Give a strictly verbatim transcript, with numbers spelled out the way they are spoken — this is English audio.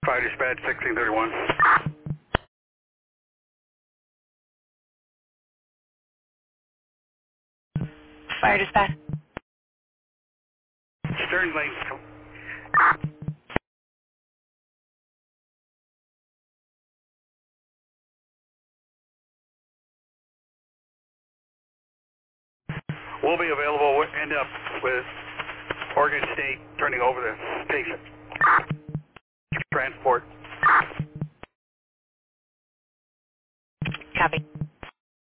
Fire dispatch sixteen thirty-one. Fire dispatch. Stern lane. We'll be available. We'll end up with Oregon State turning over the patient. Transport. Copy.